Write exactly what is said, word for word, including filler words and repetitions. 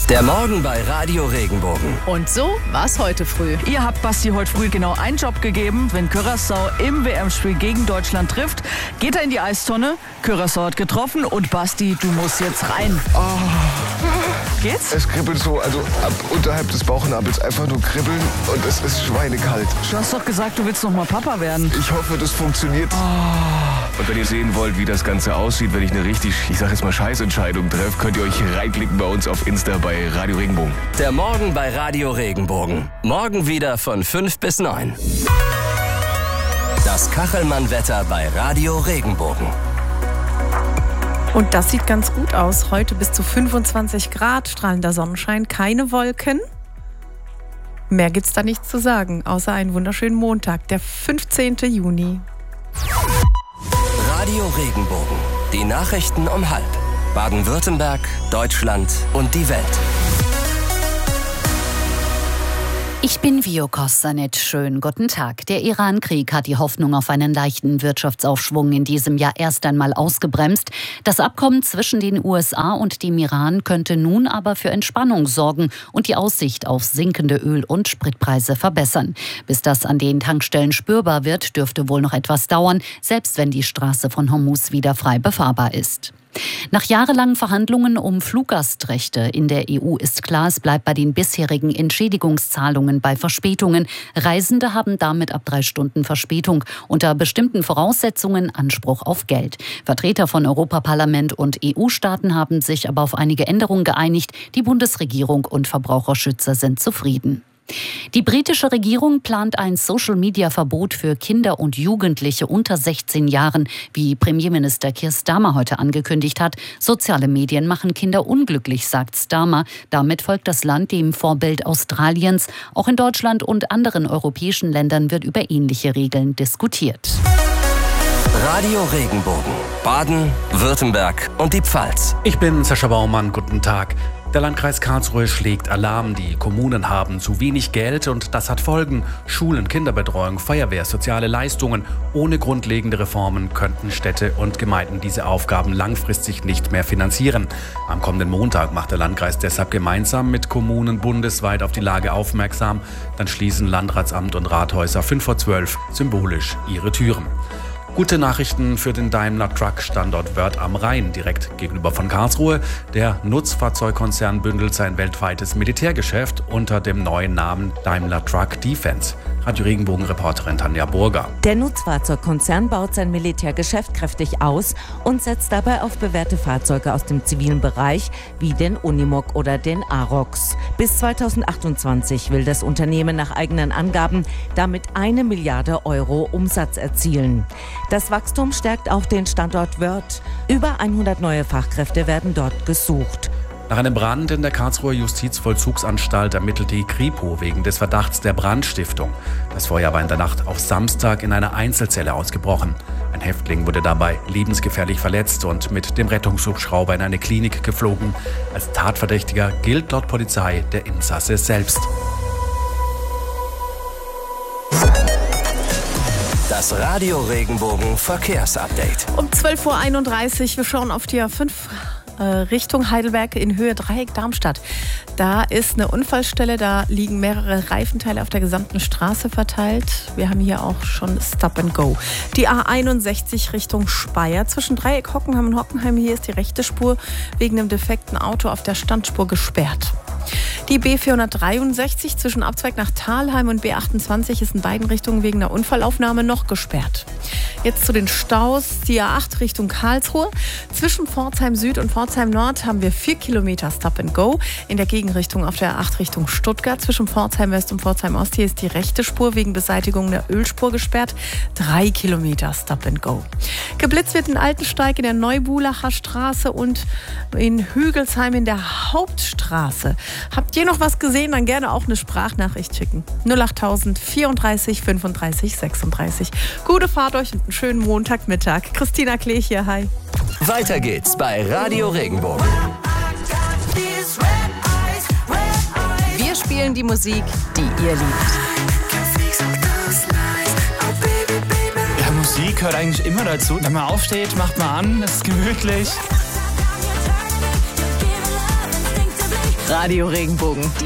Der Morgen bei Radio Regenbogen. Und so war's heute früh. Ihr habt Basti heute früh genau einen Job gegeben. Wenn Curaçao im W M-Spiel gegen Deutschland trifft, geht er in die Eistonne. Curaçao hat getroffen und Basti, du musst jetzt rein. Oh. Geht's? Es kribbelt so, also ab unterhalb des Bauchnabels einfach nur kribbeln und es ist schweinekalt. Du hast doch gesagt, du willst noch mal Papa werden. Ich hoffe, das funktioniert. Oh. Und wenn ihr sehen wollt, wie das Ganze aussieht, wenn ich eine richtig, ich sag jetzt mal Scheißentscheidung treffe, könnt ihr euch reinklicken bei uns auf Insta bei Radio Regenbogen. Der Morgen bei Radio Regenbogen. Morgen wieder von fünf bis neun. Das Kachelmann-Wetter bei Radio Regenbogen. Und das sieht ganz gut aus. Heute bis zu fünfundzwanzig Grad, strahlender Sonnenschein, keine Wolken. Mehr gibt's da nicht zu sagen, außer einen wunderschönen Montag, der fünfzehnten Juni. Radio Regenbogen. Die Nachrichten um halb. Baden-Württemberg, Deutschland und die Welt. Ich bin Vio Kostanet. Schönen guten Tag. Der Iran-Krieg hat die Hoffnung auf einen leichten Wirtschaftsaufschwung in diesem Jahr erst einmal ausgebremst. Das Abkommen zwischen den U S A und dem Iran könnte nun aber für Entspannung sorgen und die Aussicht auf sinkende Öl- und Spritpreise verbessern. Bis das an den Tankstellen spürbar wird, dürfte wohl noch etwas dauern, selbst wenn die Straße von Hormuz wieder frei befahrbar ist. Nach jahrelangen Verhandlungen um Fluggastrechte in der E U ist klar, es bleibt bei den bisherigen Entschädigungszahlungen bei Verspätungen. Reisende haben damit ab drei Stunden Verspätung unter bestimmten Voraussetzungen Anspruch auf Geld. Vertreter von Europaparlament und E U-Staaten haben sich aber auf einige Änderungen geeinigt. Die Bundesregierung und Verbraucherschützer sind zufrieden. Die britische Regierung plant ein Social-Media-Verbot für Kinder und Jugendliche unter sechzehn Jahren, wie Premierminister Keir Starmer heute angekündigt hat. Soziale Medien machen Kinder unglücklich, sagt Starmer. Damit folgt das Land dem Vorbild Australiens. Auch in Deutschland und anderen europäischen Ländern wird über ähnliche Regeln diskutiert. Radio Regenbogen. Baden, Württemberg und die Pfalz. Ich bin Sascha Baumann. Guten Tag. Der Landkreis Karlsruhe schlägt Alarm. Die Kommunen haben zu wenig Geld und das hat Folgen. Schulen, Kinderbetreuung, Feuerwehr, soziale Leistungen. Ohne grundlegende Reformen könnten Städte und Gemeinden diese Aufgaben langfristig nicht mehr finanzieren. Am kommenden Montag macht der Landkreis deshalb gemeinsam mit Kommunen bundesweit auf die Lage aufmerksam. Dann schließen Landratsamt und Rathäuser fünf vor zwölf symbolisch ihre Türen. Gute Nachrichten für den Daimler-Truck-Standort Wörth am Rhein, direkt gegenüber von Karlsruhe. Der Nutzfahrzeugkonzern bündelt sein weltweites Militärgeschäft unter dem neuen Namen Daimler Truck Defense. Radio Regenbogen-Reporterin Tanja Burger. Der Nutzfahrzeugkonzern baut sein Militärgeschäft kräftig aus und setzt dabei auf bewährte Fahrzeuge aus dem zivilen Bereich wie den Unimog oder den Arox. Bis zweitausendachtundzwanzig will das Unternehmen nach eigenen Angaben damit eine Milliarde Euro Umsatz erzielen. Das Wachstum stärkt auch den Standort Wörth. Über hundert neue Fachkräfte werden dort gesucht. Nach einem Brand in der Karlsruher Justizvollzugsanstalt ermittelt die Kripo wegen des Verdachts der Brandstiftung. Das Feuer war in der Nacht auf Samstag in einer Einzelzelle ausgebrochen. Ein Häftling wurde dabei lebensgefährlich verletzt und mit dem Rettungshubschrauber in eine Klinik geflogen. Als Tatverdächtiger gilt laut Polizei der Insasse selbst. Das Radio Regenbogen Verkehrsupdate. Um zwölf Uhr einunddreißig, wir schauen auf die A fünf äh, Richtung Heidelberg in Höhe Dreieck Darmstadt. Da ist eine Unfallstelle, da liegen mehrere Reifenteile auf der gesamten Straße verteilt. Wir haben hier auch schon Stop and Go. Die A einundsechzig Richtung Speyer zwischen Dreieck Hockenheim und Hockenheim. Hier ist die rechte Spur wegen einem defekten Auto auf der Standspur gesperrt. Die B vierhundertdreiundsechzig zwischen Abzweig nach Thalheim und B achtundzwanzig ist in beiden Richtungen wegen einer Unfallaufnahme noch gesperrt. Jetzt zu den Staus. Die A acht Richtung Karlsruhe. Zwischen Pforzheim Süd und Pforzheim Nord haben wir vier Kilometer Stop and Go. In der Gegenrichtung auf der A acht Richtung Stuttgart. Zwischen Pforzheim West und Pforzheim Ost. Hier ist die rechte Spur wegen Beseitigung der Ölspur gesperrt. Drei Kilometer Stop and Go. Geblitzt wird in Altensteig in der Neubulacher Straße und in Hügelsheim in der Hauptstraße. Habt ihr noch was gesehen? Dann gerne auch eine Sprachnachricht schicken. null achttausend vierunddreißig fünfunddreißig sechsunddreißig. Gute Fahrt euch und einen schönen Montagmittag. Christina Klee hier, hi. Weiter geht's bei Radio Regenbogen. Wir spielen die Musik, die ihr liebt. Ja, Musik gehört eigentlich immer dazu. Wenn man aufsteht, macht man an, es ist gemütlich. Radio Regenbogen.